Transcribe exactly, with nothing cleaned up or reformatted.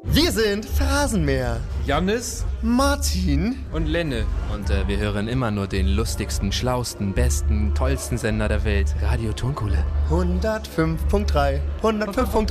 Wir sind Phrasenmäher. Jannis Martin und Lenne. Und äh, wir hören immer nur den lustigsten, schlausten, besten, tollsten Sender der Welt, Radio Tonkuhle. hundertfünf Komma drei, hundertfünf Komma drei.